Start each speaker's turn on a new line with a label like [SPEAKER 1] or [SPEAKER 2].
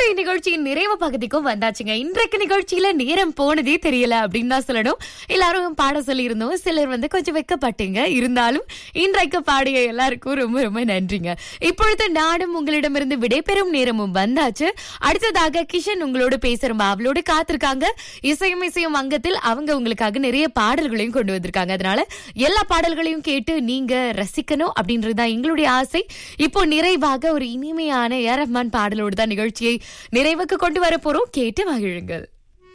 [SPEAKER 1] இன்றைய நிகழ்ச்சியின் நிறைவு பகுதிக்கும் வந்தாச்சுங்க. இன்றைக்கு நிகழ்ச்சியில நேரம் போனதே தெரியல அப்படின்னு தான் சொல்லணும். எல்லாரும் பாட சொல்லி இருந்தோம், சிலர் கொஞ்சம் வெக்கப்பட்டீங்க. இருந்தாலும் இன்றைக்கு பாடிய எல்லாருக்கும் ரொம்ப ரொம்ப நன்றிங்க. இப்பொழுது நானும் உங்களிடமிருந்து விடைபெறும் நேரமும் வந்தாச்சு. அடுத்ததாக கிஷன் உங்களோட பேசுறோம் அவளோட காத்திருக்காங்க. இசையும் அங்கத்தில் அவங்க உங்களுக்காக நிறைய பாடல்களையும் கொண்டு வந்திருக்காங்க. அதனால எல்லா பாடல்களையும் கேட்டு நீங்க ரசிக்கணும் அப்படின்றதுதான் எங்களுடைய ஆசை. இப்போ நிறைவாக ஒரு இனிமையான ஏ ஆர் ரஹ்மான் பாடலோடு தான் நிகழ்ச்சியை நிறைவுக்கு கொண்டு வர போறோம். கேட்டு மகிழுங்கள்.